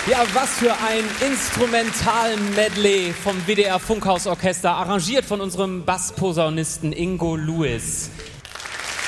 Ja, was für ein Instrumental-Medley vom WDR Funkhausorchester, arrangiert von unserem Bassposaunisten Ingo Lewis.